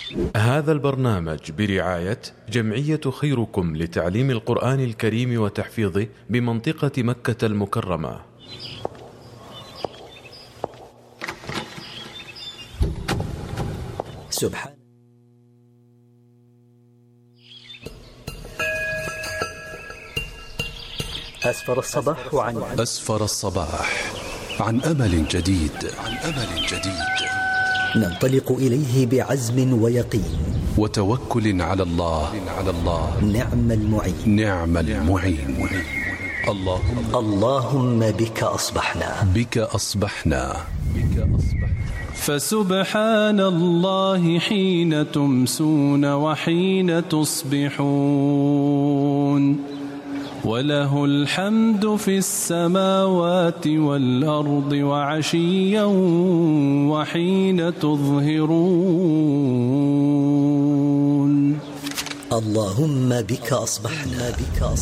هذا البرنامج برعاية جمعية خيركم لتعليم القرآن الكريم وتحفيظه بمنطقة مكة المكرمة. سبحان أسفر الصباح عن أمل جديد. ننطلق إليه بعزم ويقين وتوكل على الله. نعم المعين. اللهم بك أصبحنا. فسبحان الله حين تمسون وحين تصبحون، وله الحمد في السماوات والأرض وعشيا وحين تظهرون. اللهم بك أصبحنا.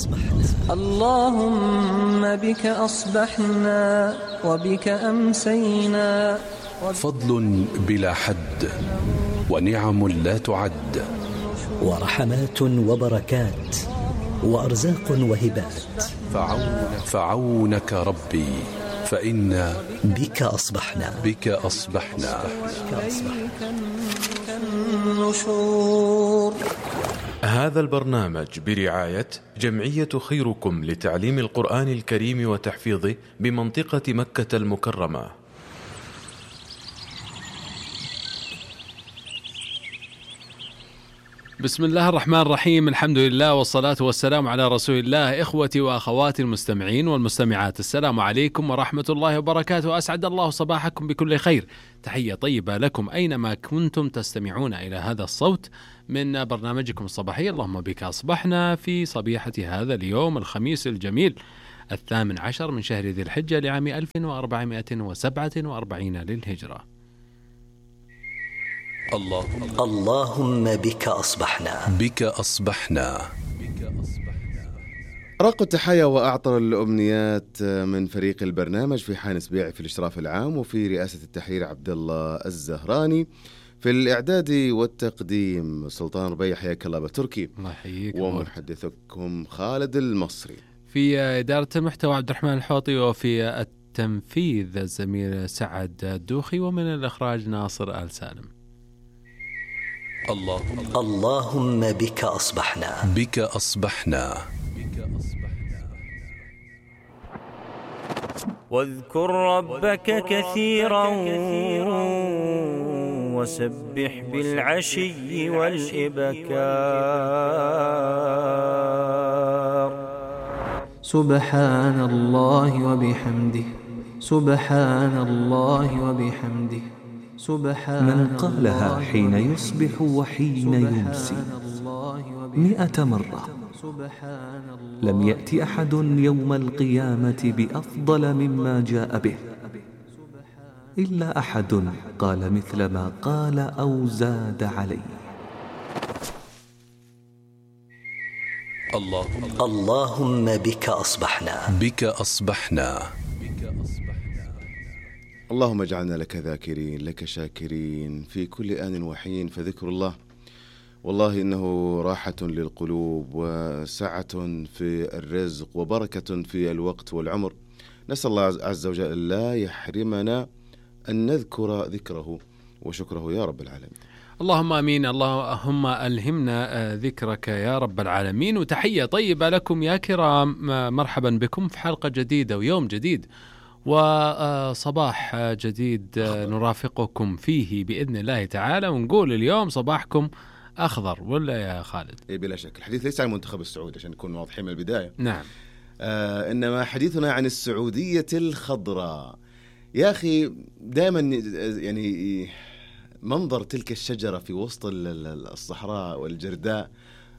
اللهم بك أصبحنا وبك أمسينا. فضل بلا حد ونعم لا تعد، ورحمات وبركات وأرزاق وهبات. فعونك ربي فإنا بك أصبحنا. النشور. هذا البرنامج برعاية جمعية خيركم لتعليم القرآن الكريم وتحفيظه بمنطقة مكة المكرمة. بسم الله الرحمن الرحيم، الحمد لله والصلاة والسلام على رسول الله. إخوتي وأخواتي المستمعين والمستمعات، السلام عليكم ورحمة الله وبركاته. أسعد الله صباحكم بكل خير. تحية طيبة لكم أينما كنتم تستمعون إلى هذا الصوت من برنامجكم الصباحي اللهم بك أصبحنا، في صبيحة هذا اليوم الخميس الجميل 18 من شهر ذي الحجة لعام 1447 للهجرة. اللهم بك أصبحنا. أرق التحايا وأعطر الأمنيات من فريق البرنامج في حان سبيعي في الإشراف العام، وفي رئاسة التحرير عبد الله الزهراني، في الإعداد والتقديم سلطان ربيع، حياك الله بتركي، الله يحييك، ومحدثكم خالد المصري، في إدارة المحتوى عبد الرحمن الحوطي، وفي التنفيذ الزميل سعد الدوخي، ومن الإخراج ناصر آل سالم. اللهم بك أصبحنا. واذكر ربك كثيرا وسبح بالعشي والإبكار. سبحان الله وبحمده. من قالها حين يصبح وحين يمسي 100 مرة لم يأتي أحد يوم القيامة بأفضل مما جاء به، إلا أحد قال مثل ما قال أو زاد عليه. اللهم بك أصبحنا. اللهم اجعلنا لك ذاكرين، لك شاكرين في كل آن وحين، فذكر الله والله إنه راحة للقلوب وسعة في الرزق وبركة في الوقت والعمر. نسأل الله عز وجل لا يحرمنا أن نذكر ذكره وشكره يا رب العالمين. اللهم آمين. اللهم ألهمنا ذكرك يا رب العالمين. وتحية طيبة لكم يا كرام، مرحبا بكم في حلقة جديدة ويوم جديد وصباح جديد نرافقكم فيه بإذن الله تعالى، ونقول اليوم صباحكم أخضر، ولا يا خالد؟ إيه بلا شك. الحديث ليس عن المنتخب السعودي عشان نكون واضحين من البداية. نعم. إنما حديثنا عن السعودية الخضراء. يا أخي دائما يعني منظر تلك الشجرة في وسط الصحراء والجرداء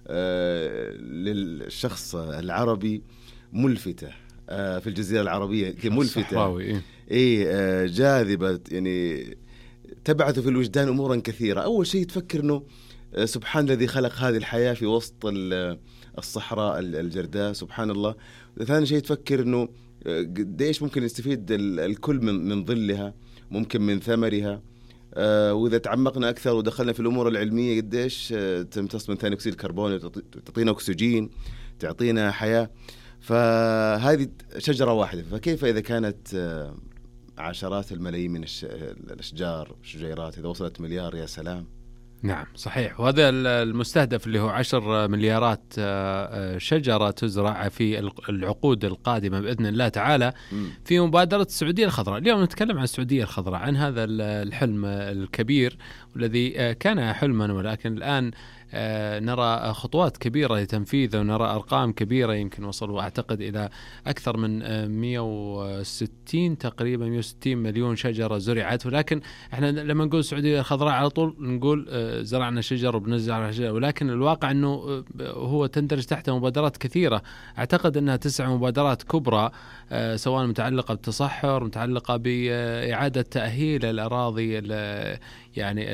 للشخص العربي ملفتة. في الجزيرة العربية ملفتة، جاذبة، يعني تبعث في الوجدان أمورا كثيرة. أول شيء تفكر أنه سبحان الذي خلق هذه الحياة في وسط الصحراء الجرداء، سبحان الله. ثاني شيء تفكر أنه قديش ممكن يستفيد الكل من ظلها، ممكن من ثمرها، وإذا تعمقنا أكثر ودخلنا في الأمور العلمية قديش تمتص من ثاني أكسيد الكربون وتعطينا أكسجين، تعطينا حياة. فهذه شجرة واحدة، فكيف إذا كانت عشرات الملايين من الأشجار والشجيرات، إذا وصلت مليار يا سلام. نعم صحيح، وهذا المستهدف اللي هو 10 مليارات شجرة تزرع في العقود القادمة بإذن الله تعالى في مبادرة السعودية الخضراء. اليوم نتكلم عن السعودية الخضراء، عن هذا الحلم الكبير والذي كان حلما ولكن الآن نرى خطوات كبيرة لتنفيذه، ونرى أرقام كبيرة، يمكن وصلوا أعتقد إلى أكثر من 160 تقريبا 160 مليون شجرة زرعت. ولكن احنا لما نقول السعودية الخضراء على طول نقول زرعنا شجر وبنزرع شجر، ولكن الواقع أنه هو تندرج تحت مبادرات كثيرة. أعتقد أنها 9 مبادرات كبرى، سواء متعلقة بالتصحر، متعلقة بإعادة تأهيل الأراضي يعني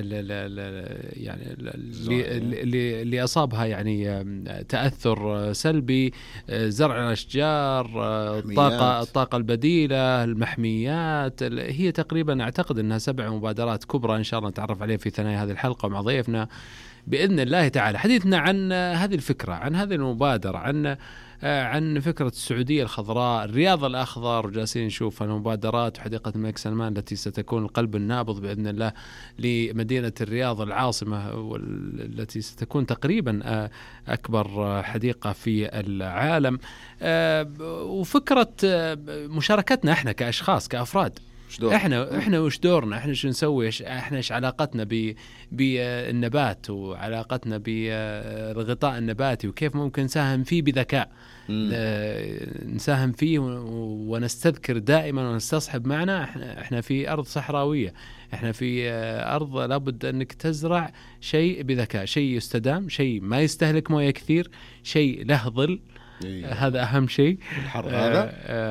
اللي أصابها يعني تأثر سلبي، زرع الأشجار، الطاقة البديلة، المحميات. هي تقريبا أعتقد أنها 7 مبادرات كبرى إن شاء الله نتعرف عليها في ثنايا هذه الحلقة مع ضيفنا بإذن الله تعالى. حديثنا عن هذه الفكرة، عن هذه المبادرة، عن فكرة السعودية الخضراء، الرياض الأخضر، وجالسين نشوف المبادرات وحديقة الملك سلمان التي ستكون القلب النابض بإذن الله لمدينة الرياض العاصمة، والتي ستكون تقريبا أكبر حديقة في العالم. وفكرة مشاركتنا احنا كأشخاص كأفراد، احنا وش دورنا، احنا شو نسوي، احنا ايش علاقتنا بالنبات وعلاقتنا بالغطاء النباتي، وكيف ممكن نساهم فيه بذكاء، نساهم فيه ونستذكر دائما ونستصحب معنا احنا في أرض صحراوية، احنا في أرض لابد أنك تزرع شيء بذكاء، شيء يستدام، شيء ما يستهلك موية كثير، شيء له ظل. هذا أهم شيء الحر هذا.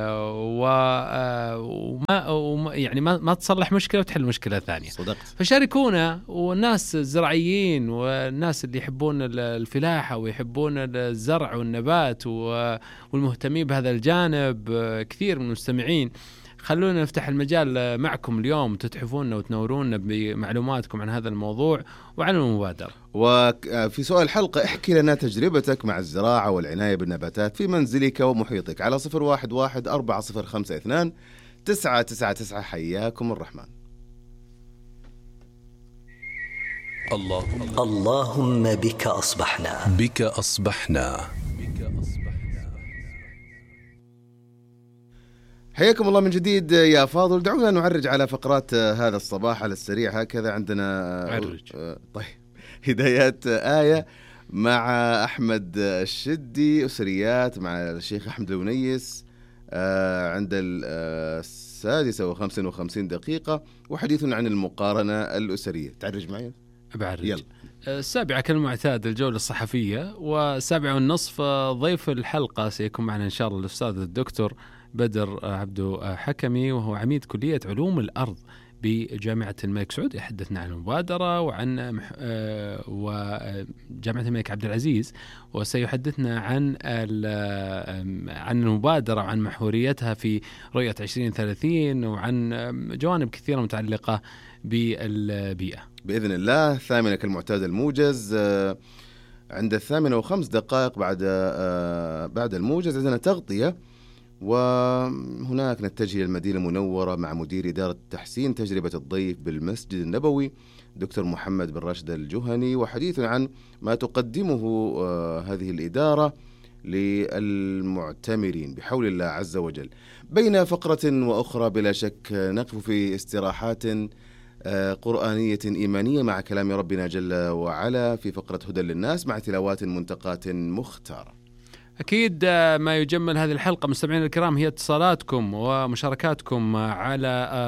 يعني ما تصلح مشكلة وتحل مشكلة ثانية. صدقت. فشاركونا، والناس الزراعيين والناس اللي يحبون الفلاحة ويحبون الزرع والنبات والمهتمين بهذا الجانب، كثير من المستمعين. خلونا نفتح المجال معكم اليوم، تتحفونا وتنورونا بمعلوماتكم عن هذا الموضوع وعن المبادرة. وفي سؤال الحلقة، احكي لنا تجربتك مع الزراعة والعناية بالنباتات في منزلك ومحيطك على 011-402-999. حياكم الرحمن. اللهم بك أصبحنا، بك أصبحنا. حياكم الله من جديد يا فاضل. دعونا نعرج على فقرات هذا الصباح على السريع هكذا. عندنا طيب هدايات آية مع أحمد الشدي، أسريات مع الشيخ أحمد الونيس عند 6:55 وحديث عن المقارنة الأسرية. تعرج معي؟ بعرج. يلا. 7 كالمعتاد الجولة الصحفية، و7:30 ضيف الحلقة سيكون معنا إن شاء الله الأستاذ الدكتور بدر عبدو حكمي، وهو عميد كلية علوم الأرض بجامعة الملك سعود، يحدثنا عن المبادرة وعن وجامعة الملك عبد العزيز، وسيحدثنا عن المبادرة وعن محوريتها في رؤية 2030 وعن جوانب كثيرة متعلقة بالبيئة بإذن الله. 8 كالمعتاد الموجز، عند 8:05 بعد الموجز عندنا تغطية، وهناك نتجه للمدينة المنورة مع مدير إدارة تحسين تجربة الضيف بالمسجد النبوي دكتور محمد بن راشد الجهني، وحديث عن ما تقدمه هذه الإدارة للمعتمرين بحول الله عز وجل. بين فقرة وأخرى بلا شك نقف في استراحات قرآنية إيمانية مع كلام ربنا جل وعلا في فقرة هدى للناس مع تلاوات منتقات مختارة. أكيد ما يجمل هذه الحلقة مستمعين الكرام هي اتصالاتكم ومشاركاتكم على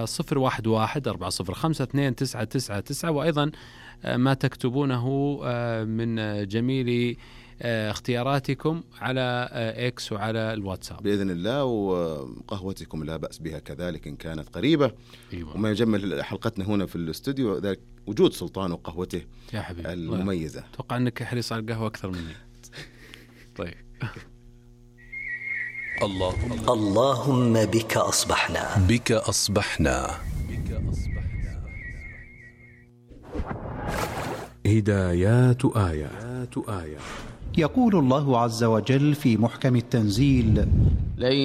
011-405-2999، وأيضا ما تكتبونه من جميل اختياراتكم على إكس وعلى الواتساب بإذن الله، وقهوتكم لا بأس بها كذلك إن كانت قريبة. وما يجمل حلقتنا هنا في الاستوديو ذلك وجود سلطان وقهوته يا حبيبي المميزة. أتوقع أنك حريص على القهوة أكثر مني. طيب. اللهم بك أصبحنا، بك أصبحنا. هدايات آية. يقول الله عز وجل في محكم التنزيل: لن